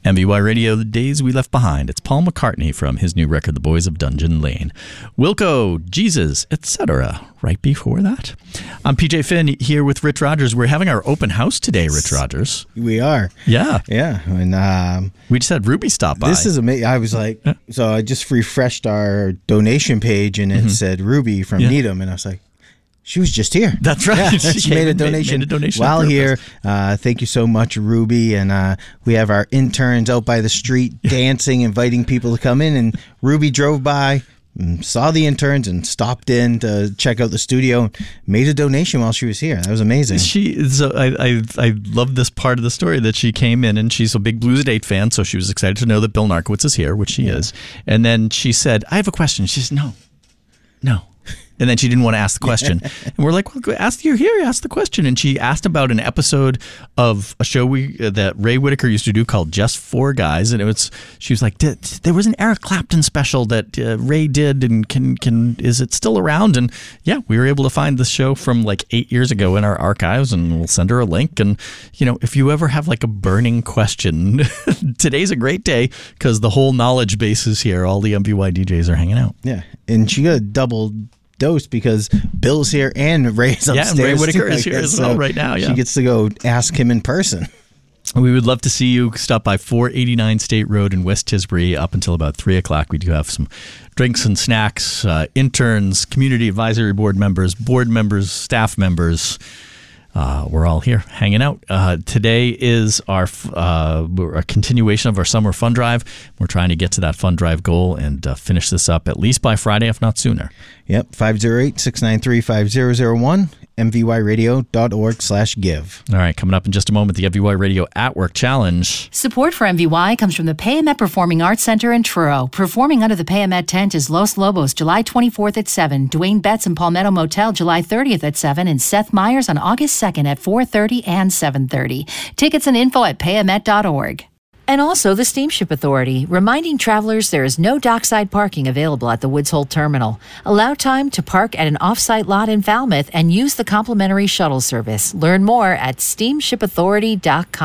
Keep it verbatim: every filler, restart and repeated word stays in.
M V Y Radio, The Days We Left Behind. It's Paul McCartney from his new record, The Boys of Dungeon Lane. Wilco, Jesus, et cetera. Right before that. I'm P J Finn here with Rich Rogers. We're having our open house today, Rich Rogers. We are. Yeah. Yeah. And um, we just had Ruby stop by. This is amazing. I was like, yeah. so I just refreshed our donation page and it mm-hmm. said Ruby from yeah. Needham. And I was like, she was just here. That's right. Yeah, she, she made, a donation made a donation while here. Uh, thank you so much, Ruby. And uh, we have our interns out by the street dancing, inviting people to come in. And Ruby drove by, and saw the interns, and stopped in to check out the studio. And made a donation while she was here. That was amazing. She, so I, I, I love this part of the story that she came in, and she's a big Blues Date fan, so she was excited to know that Bill Narkowitz is here, which she yeah. is. And then she said, "I have a question." She said, "No, no." And then she didn't want to ask the question. And we're like, well, ask you're here, ask the question. And she asked about an episode of a show we uh, that Ray Whitaker used to do called Just Four Guys. And it was, she was like, there was an Eric Clapton special that uh, Ray did, and can can is it still around? And yeah, we were able to find the show from like eight years ago in our archives, and we'll send her a link. And, you know, if you ever have like a burning question, today's a great day because the whole knowledge base is here. All the M V Y D Js are hanging out. Yeah. And she got a double dose because Bill's here and Ray's upstairs. Yeah, and Ray Whitaker is here as well right now. Yeah. She gets to go ask him in person. We would love to see you stop by four eighty-nine State Road in West Tisbury up until about three o'clock. We do have some drinks and snacks, uh, interns, community advisory board members, board members, staff members. Uh, we're all here hanging out. Uh, today is our uh, a continuation of our summer fund drive. We're trying to get to that fund drive goal and uh, finish this up at least by Friday, if not sooner. Yep, five oh eight, six nine three, five oh oh one, m v y radio dot org slash give. All right, coming up in just a moment, the M V Y Radio At Work Challenge. Support for M V Y comes from the Payamet Performing Arts Center in Truro. Performing under the Payamet tent is Los Lobos, July twenty-fourth at seven, Dwayne Betts and Palmetto Motel, July thirtieth at seven, and Seth Meyers on August second at four thirty and seven thirty. Tickets and info at payamet dot org. And also the Steamship Authority, reminding travelers there is no dockside parking available at the Woods Hole Terminal. Allow time to park at an off-site lot in Falmouth and use the complimentary shuttle service. Learn more at steamship authority dot com.